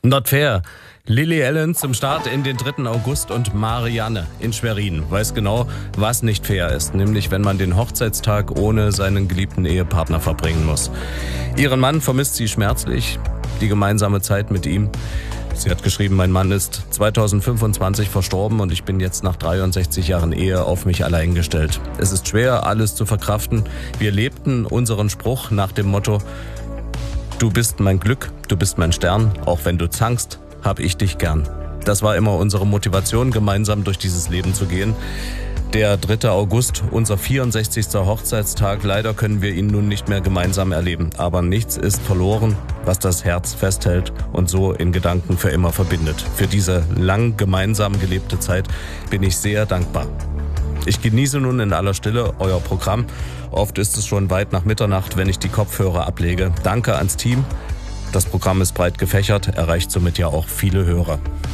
Not fair. Lily Allen zum Start in den 3. August und Marianne in Schwerin weiß genau, was nicht fair ist, nämlich wenn man den Hochzeitstag ohne seinen geliebten Ehepartner verbringen muss. Ihren Mann vermisst sie schmerzlich, die gemeinsame Zeit mit ihm. Sie hat geschrieben, mein Mann ist 2025 verstorben und ich bin jetzt nach 63 Jahren Ehe auf mich allein gestellt. Es ist schwer, alles zu verkraften. Wir lebten unseren Spruch nach dem Motto: Du bist mein Glück, du bist mein Stern, auch wenn du zankst, hab ich dich gern. Das war immer unsere Motivation, gemeinsam durch dieses Leben zu gehen. Der 3. August, unser 64. Hochzeitstag, leider können wir ihn nun nicht mehr gemeinsam erleben. Aber nichts ist verloren, was das Herz festhält und so in Gedanken für immer verbindet. Für diese lang gemeinsam gelebte Zeit bin ich sehr dankbar. Ich genieße nun in aller Stille euer Programm. Oft ist es schon weit nach Mitternacht, wenn ich die Kopfhörer ablege. Danke ans Team. Das Programm ist breit gefächert, erreicht somit ja auch viele Hörer.